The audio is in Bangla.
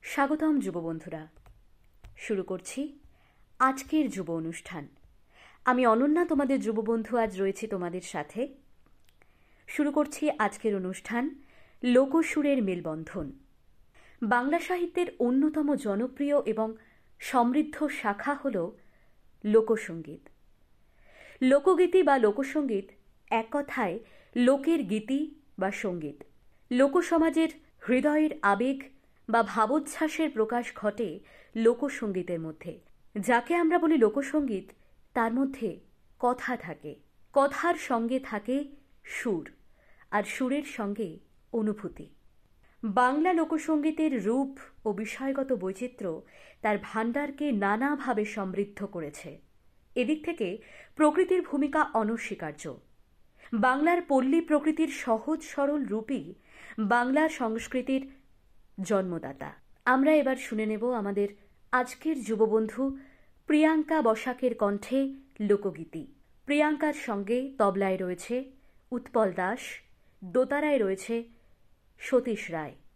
স্বাগতম যুব বন্ধুরা। শুরু করছি আজকের যুব অনুষ্ঠান। আমি অনন্যা, তোমাদের যুব বন্ধু, আজ রয়েছি তোমাদের সাথে। শুরু করছি আজকের অনুষ্ঠান লোকসুরের মেলবন্ধন। বাংলা সাহিত্যের অন্যতম জনপ্রিয় এবং সমৃদ্ধ শাখা হল লোকসঙ্গীত। লোকগীতি বা লোকসঙ্গীত এক কথায় লোকের গীতি বা সঙ্গীত। লোকসমাজের হৃদয়ের আবেগ বা ভাবোচ্ছ্বাসের প্রকাশ ঘটে লোকসঙ্গীতের মধ্যে। যাকে আমরা বলি লোকসঙ্গীত, তার মধ্যে কথা থাকে, কথার সঙ্গে থাকে সুর, আর সুরের সঙ্গে অনুভূতি। বাংলা লোকসঙ্গীতের রূপ ও বিষয়গত বৈচিত্র্য তার ভাণ্ডারকে নানাভাবে সমৃদ্ধ করেছে। এদিক থেকে প্রকৃতির ভূমিকা অনস্বীকার্য। বাংলার পল্লী প্রকৃতির সহজ সরল রূপই বাংলা সংস্কৃতির জন্মদাতা। আমরা এবার শুনে নেব আমাদের আজকের যুববন্ধু প্রিয়াঙ্কা বসাকের কণ্ঠে লোকগীতি। প্রিয়াঙ্কার সঙ্গে তবলায় রয়েছে উৎপল দাস, দোতারায় রয়েছে সতীশ রায়।